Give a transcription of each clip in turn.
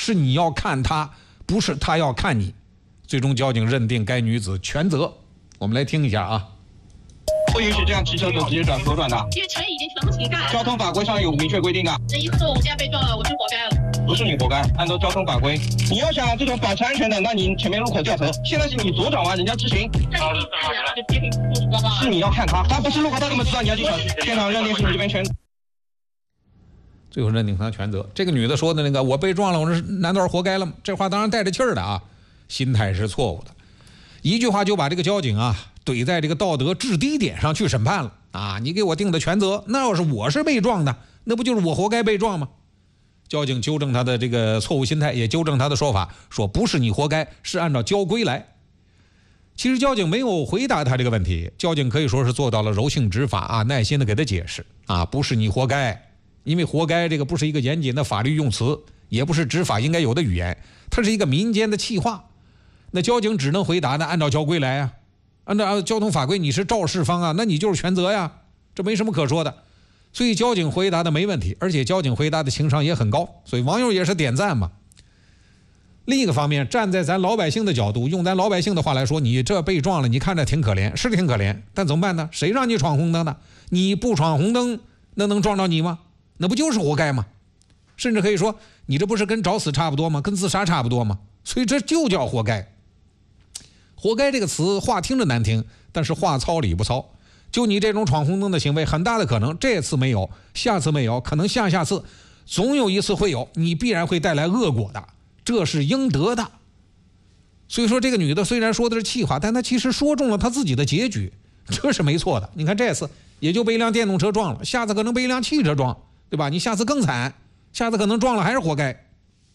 是你要看他，不是他要看你。最终交警认定该女子全责。我们来听一下啊。 不允许这样骑车走直接左转的， 因为陈已经全部停下。 交通法规上有明确规定的。 这意思说我现在被撞了，我就活该了？ 不是你活该，按照交通法规，你要想这种保持安全的，那你前面路口掉头，现在是你左转弯，人家直行。是你要看他不是路口，他怎么知道你要进城？现场认定是你这边全。 最后认定他全责。这个女的说的那个我被撞了，我这难道是活该了吗？这话当然带着气儿的啊，心态是错误的。一句话就把这个交警啊怼在这个道德制低点上去审判了啊！你给我定的全责，那要是我是被撞的，那不就是我活该被撞吗？交警纠正他的这个错误心态，也纠正他的说法，说不是你活该，是按照交规来。其实交警没有回答他这个问题，交警可以说是做到了柔性执法啊，耐心的给他解释啊，不是你活该，因为活该这个不是一个严谨的法律用词，也不是执法应该有的语言，它是一个民间的气话。那交警只能回答呢，按照交规来啊，按照交通法规，你是肇事方啊，那你就是全责呀，这没什么可说的。所以交警回答的没问题，而且交警回答的情商也很高，所以网友也是点赞嘛。另一个方面，站在咱老百姓的角度，用咱老百姓的话来说，你这被撞了，你看着挺可怜，是挺可怜，但怎么办呢？谁让你闯红灯的？你不闯红灯，那能撞着你吗？那不就是活该吗？甚至可以说，你这不是跟找死差不多吗？跟自杀差不多吗？所以这就叫活该。活该这个词话听着难听，但是话糙理不糙。就你这种闯红灯的行为，很大的可能这次没有，下次没有，可能下下次总有一次会有，你必然会带来恶果的，这是应得的。所以说这个女的虽然说的是气话，但她其实说中了她自己的结局，这是没错的。你看这次也就被一辆电动车撞了，下次可能被一辆汽车撞，对吧？你下次更惨，下次可能撞了还是活该。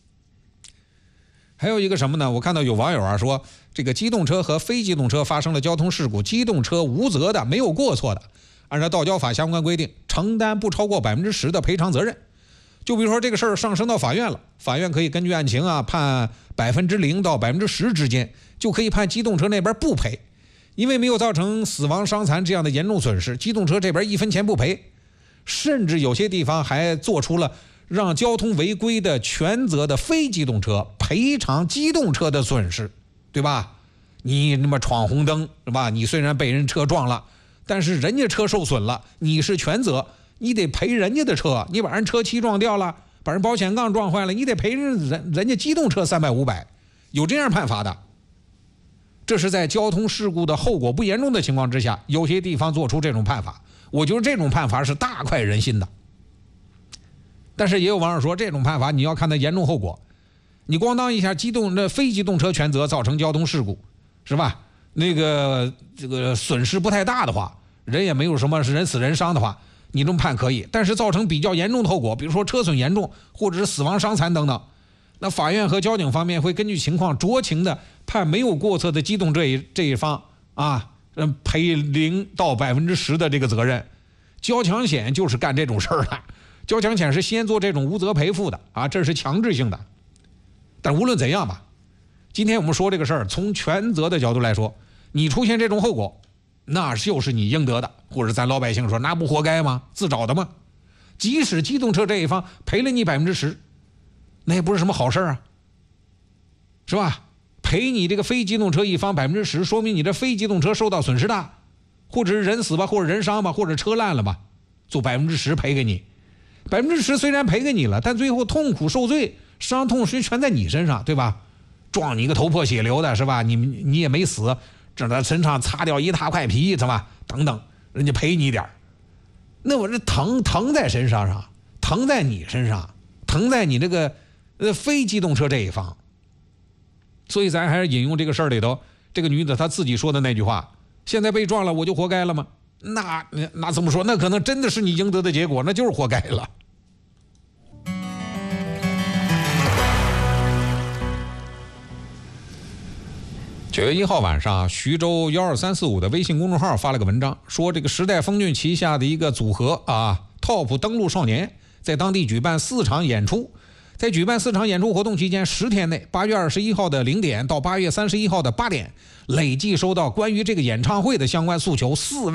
还有一个什么呢？我看到有网友啊说，这个机动车和非机动车发生了交通事故，机动车无责的，没有过错的，按照道交法相关规定，承担不超过10%的赔偿责任。就比如说这个事儿上升到法院了，法院可以根据案情啊判0%到10%之间，就可以判机动车那边不赔，因为没有造成死亡伤残这样的严重损失，机动车这边1分钱不赔，甚至有些地方还做出了让交通违规的全责的非机动车赔偿机动车的损失，对吧？你那么闯红灯是吧？你虽然被人车撞了，但是人家车受损了，你是全责，你得赔人家的车，你把人车漆撞掉了，把人保险杠撞坏了，你得赔人家机动车300-500，有这样判罚的。这是在交通事故的后果不严重的情况之下，有些地方做出这种判罚，我觉得这种判罚是大快人心的。但是也有网友说，这种判罚你要看它严重后果，你光当一下非机动车全责造成交通事故，是吧？这个损失不太大的话，人也没有什么人死人伤的话，你这么判可以。但是造成比较严重的后果，比如说车损严重或者是死亡伤残等等，那法院和交警方面会根据情况酌情的判没有过错的机动这一方啊，赔0到10%的这个责任。交强险就是干这种事儿的。交强险是先做这种无责赔付的啊，这是强制性的。但无论怎样吧，今天我们说这个事儿，从全责的角度来说，你出现这种后果，那就是你应得的，或者咱老百姓说那不活该吗？自找的吗？即使机动车这一方赔了你10%，那也不是什么好事啊，是吧？赔你这个非机动车一方10%，说明你这非机动车受到损失大，或者是人死吧，或者人伤吧，或者车烂了吧，做10%赔给你。10%虽然赔给你了，但最后痛苦受罪，伤痛全在你身上，对吧？撞你个头破血流的是吧？你也没死，这在身上擦掉一大块皮是吧？等等，人家赔你点，那我这疼在身上，疼在你身上，疼在你这个非机动车这一方。所以咱还是引用这个事儿里头，这个女的她自己说的那句话：现在被撞了，我就活该了吗？那怎么说？那可能真的是你应得的结果，那就是活该了。9月1号晚上，徐州12345的微信公众号发了个文章，说这个时代峰峻旗下的一个组合啊 ，TOP 登陆少年，在当地举办4场演出。在举办4场演出活动期间，10天内，8月21号的0点到8月31号的8点，累计收到关于这个演唱会的相关诉求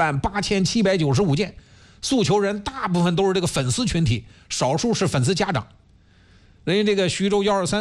48795件，诉求人大部分都是这个粉丝群体，少数是粉丝家长。人家这个徐州123